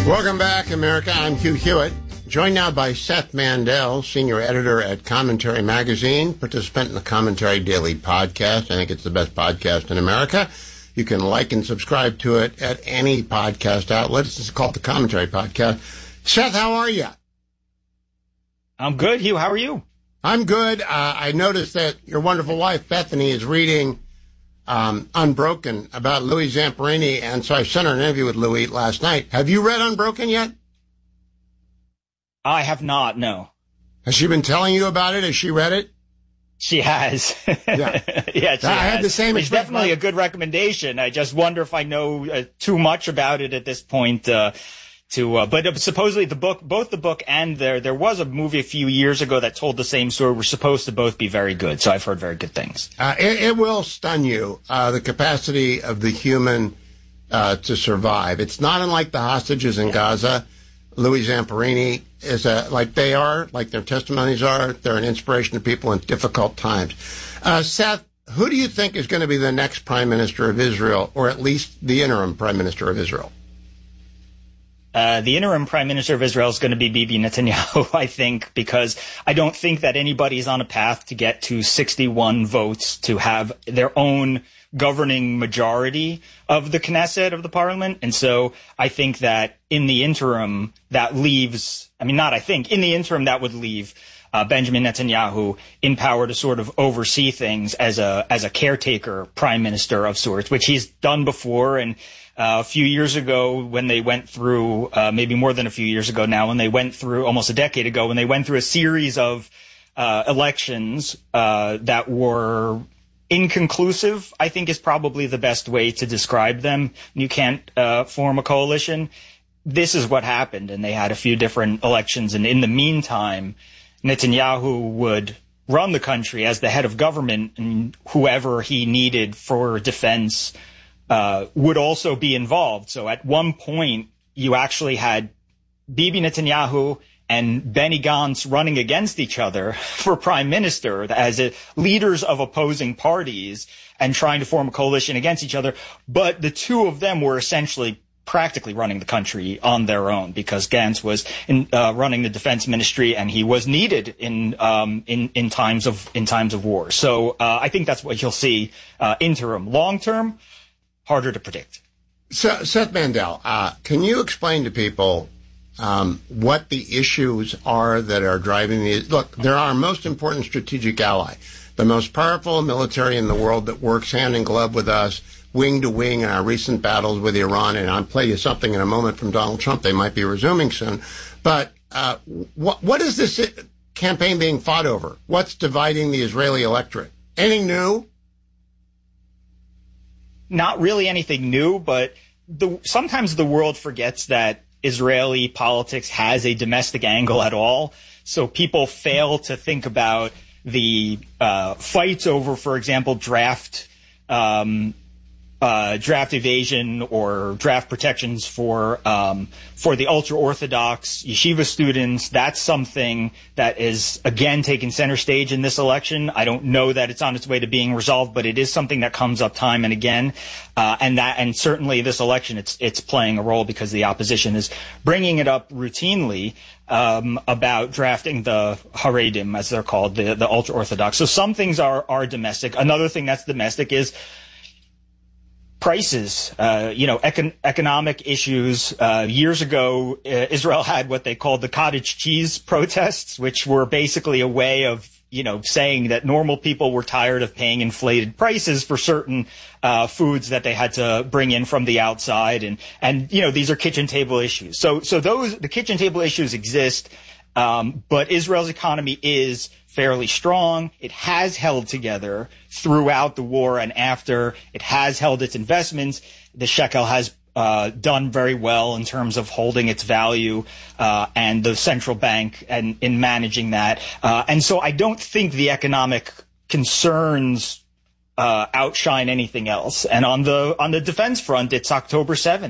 Welcome back, America. I'm Hugh Hewitt, joined now by Seth Mandel, senior editor at Commentary Magazine, participant in the Commentary Daily podcast. I think it's the best podcast in America. You can like and subscribe to it at any podcast outlet. It's called the Commentary Podcast. Seth, how are you? I'm good, Hugh. How are you? I'm good. I noticed that your wonderful wife, Bethany, is reading Unbroken about Louis Zamperini, and so I sent her an interview with Louis last night. Have you read Unbroken yet? I have not, no. Has she been telling you about it? Has she read it? She has. Yeah, yeah, she I has. had the same. It's definitely a good recommendation. I just wonder if I know too much about it at this point. But supposedly both the book and there was a movie a few years ago that told the same story. Were supposed to both be very good. So I've heard very good things. It will stun you, the capacity of the human to survive. It's not unlike the hostages in Gaza. Louis Zamperini is like their testimonies are. They're an inspiration to people in difficult times. Seth, who do you think is going to be the next prime minister of Israel, or at least the interim prime minister of Israel? The interim prime minister of Israel is going to be Bibi Netanyahu, I think, because I don't think that anybody is on a path to get to 61 votes to have their own governing majority of the Knesset, of the parliament. And so I think that in the interim, that leaves, in the interim, that would leave Benjamin Netanyahu in power to sort of oversee things as a caretaker prime minister of sorts, which he's done before. And a few years ago, when they went through, maybe more than a few years ago now, when they went through almost a decade ago, when they went through a series of elections that were inconclusive, I think is probably the best way to describe them. You can't form a coalition. This is what happened, and they had a few different elections. And in the meantime, Netanyahu would run the country as the head of government, and whoever he needed for defense would also be involved. So at one point, you actually had Bibi Netanyahu and Benny Gantz running against each other for prime minister as leaders of opposing parties and trying to form a coalition against each other. But the two of them were essentially practically running the country on their own, because Gantz was running the defense ministry, and he was needed in times of war. So I think that's what you'll see interim. Long term, harder to predict. So, Seth Mandel, can you explain to people what the issues are that are driving these? Look, they're our most important strategic ally, the most powerful military in the world that works hand in glove with us, wing to wing, in our recent battles with Iran. And I'll play you something in a moment from Donald Trump. They might be resuming soon. But what is this campaign being fought over? What's dividing the Israeli electorate? Anything new? Not really anything new, but sometimes the world forgets that Israeli politics has a domestic angle at all. So people fail to think about the fights over, for example, draft evasion or draft protections for the ultra-Orthodox yeshiva students. That's something that is, again, taking center stage in this election. I don't know that it's on its way to being resolved, but it is something that comes up time and again. And certainly this election, it's playing a role, because the opposition is bringing it up routinely about drafting the Haredim, as they're called, the ultra-Orthodox. So some things are domestic. Another thing that's domestic is prices, economic issues. Years ago, Israel had what they called the cottage cheese protests, which were basically a way of, saying that normal people were tired of paying inflated prices for certain foods that they had to bring in from the outside. And these are kitchen table issues. So the kitchen table issues exist. But Israel's economy is fairly strong. It has held together throughout the war and after. It has held its investments. The shekel has done very well in terms of holding its value, and the central bank and in managing that. And so I don't think the economic concerns outshine anything else. And on the defense front, it's October 7th.